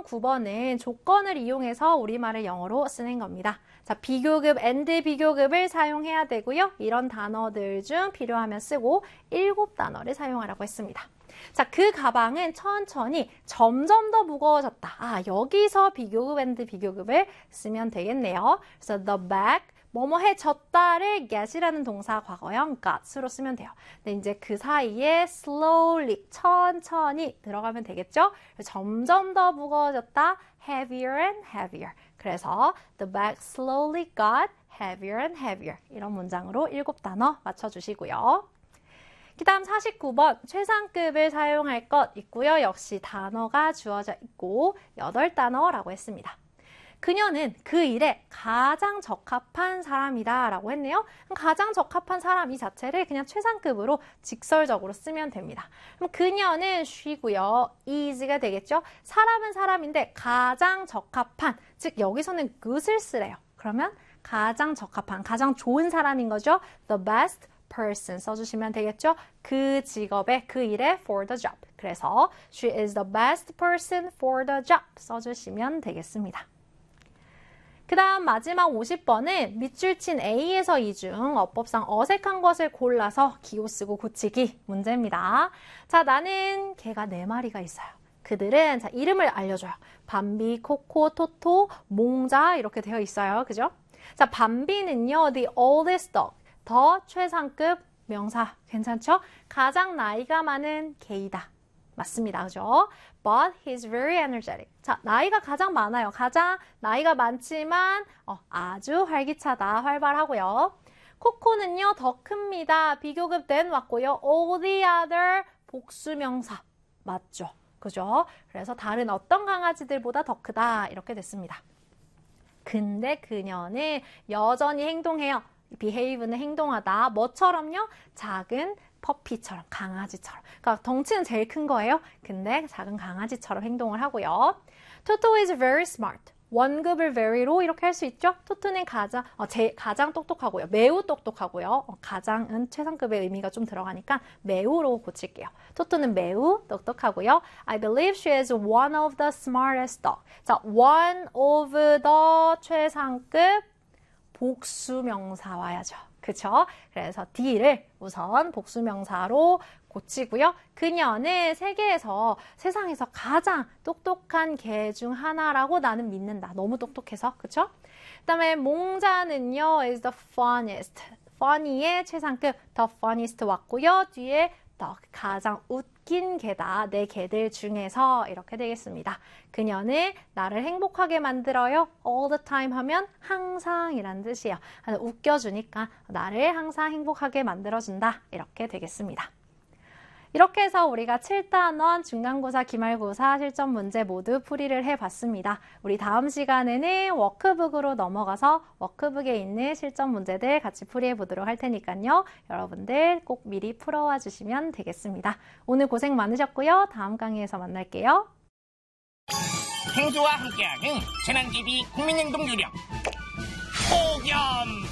49번은 조건을 이용해서 우리말을 영어로 쓰는 겁니다. 자, 비교급, and 비교급을 사용해야 되고요. 이런 단어들 중 필요하면 쓰고 7단어를 사용하라고 했습니다. 자, 그 가방은 천천히 점점 더 무거워졌다. 아, 여기서 비교급, and 비교급을 쓰면 되겠네요. 그래서 the bag, 뭐뭐해졌다를 get이라는 동사 과거형 got으로 쓰면 돼요. 근데 이제 그 사이에 slowly, 천천히 들어가면 되겠죠? 점점 더 무거워졌다, heavier and heavier. 그래서 the bag slowly got heavier and heavier. 이런 문장으로 7단어 맞춰주시고요. 그 다음 49번 최상급을 사용할 것 있고요. 역시 단어가 주어져 있고 8단어라고 했습니다. 그녀는 그 일에 가장 적합한 사람이다 라고 했네요. 가장 적합한 사람 이 자체를 그냥 최상급으로 직설적으로 쓰면 됩니다. 그럼 그녀는 she고요. is가 되겠죠. 사람은 사람인데 가장 적합한, 즉 여기서는 good을 쓰래요. 그러면 가장 적합한, 가장 좋은 사람인 거죠. The best person 써주시면 되겠죠. 그 직업에, 그 일에 for the job. 그래서 she is the best person for the job 써주시면 되겠습니다. 그 다음 마지막 50번은 밑줄 친 A에서 이 중 어법상 어색한 것을 골라서 기호 쓰고 고치기 문제입니다. 자, 나는 개가 4마리가 있어요. 그들은 자, 이름을 알려줘요. 밤비, 코코, 토토, 몽자 이렇게 되어 있어요. 그죠? 자, 밤비는요, the oldest dog. 더 최상급 명사. 괜찮죠? 가장 나이가 많은 개이다. 맞습니다. 그죠? But he's very energetic. 자, 나이가 가장 많아요. 가장 나이가 많지만 아주 활기차다, 활발하고요. 코코는요, 더 큽니다. 비교급 then 왔고요. All the other 복수명사. 맞죠? 그죠? 그래서 다른 어떤 강아지들보다 더 크다. 이렇게 됐습니다. 근데 그녀는 여전히 행동해요. behave는 행동하다. 뭐처럼요? 작은 퍼피처럼, 강아지처럼. 그러니까 덩치는 제일 큰 거예요. 근데 작은 강아지처럼 행동을 하고요. 토토 is very smart. 원급을 very로 이렇게 할 수 있죠. 토토는 가장 똑똑하고요. 매우 똑똑하고요. 가장은 최상급의 의미가 좀 들어가니까 매우로 고칠게요. 토토는 매우 똑똑하고요. I believe she is one of the smartest dog. 자, one of the 최상급 복수명사 와야죠. 그쵸? 그래서 D를 우선 복수명사로 고치고요. 그녀는 세상에서 가장 똑똑한 개 중 하나라고 나는 믿는다. 너무 똑똑해서. 그쵸? 그 다음에 몽자는요, is the funniest. funny의 최상급, the funniest 왔고요. 뒤에 the 가장 웃긴 개다. 내 개들 중에서 이렇게 되겠습니다. 그녀는 나를 행복하게 만들어요. all the time 하면 항상 이란 뜻이에요. 웃겨주니까 나를 항상 행복하게 만들어준다. 이렇게 되겠습니다. 이렇게 해서 우리가 7단원 중간고사, 기말고사 실전 문제 모두 풀이를 해봤습니다. 우리 다음 시간에는 워크북으로 넘어가서 워크북에 있는 실전 문제들 같이 풀이해 보도록 할 테니까요. 여러분들 꼭 미리 풀어와 주시면 되겠습니다. 오늘 고생 많으셨고요. 다음 강의에서 만날게요. 행주와 함께하는 재난기비 국민행동 요령 폭염.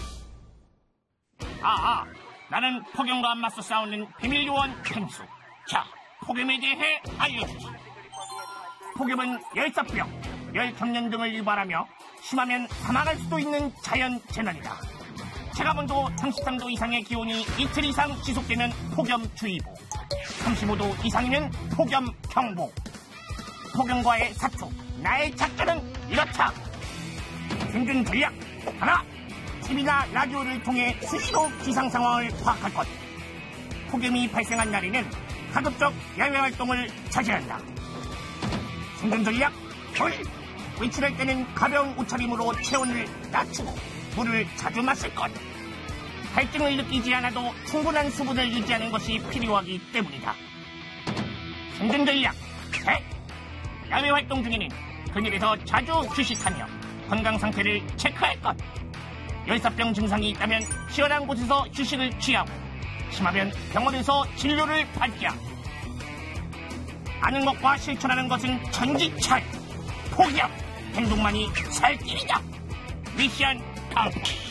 나는 폭염과 맞서 싸우는 비밀 요원 행수. 자, 폭염에 대해 알려주지. 폭염은 열사병, 열경련 등을 유발하며 심하면 사망할 수도 있는 자연 재난이다. 체감온도 33도 이상의 기온이 이틀 이상 지속되면 폭염주의보, 35도 이상이면 폭염경보. 폭염과의 사투, 나의 작전은 이렇다. 생존 전략 하나, TV나 라디오를 통해 수시로 기상 상황을 파악할 것. 폭염이 발생한 날에는 가급적 야외 활동을 자제한다. 생존 전략 둘, 외출할 때는 가벼운 옷차림으로 체온을 낮추고 물을 자주 마실 것. 갈증을 느끼지 않아도 충분한 수분을 유지하는 것이 필요하기 때문이다. 생존 전략 셋, 야외 활동 중에는 그늘에서 자주 휴식하며 건강 상태를 체크할 것. 열사병 증상이 있다면 시원한 곳에서 휴식을 취하고 심하면 병원에서 진료를 받자. 아는 것과 실천하는 것은 천지차이. 폭염, 행동만이 살 길이다. 미션 컴플릿.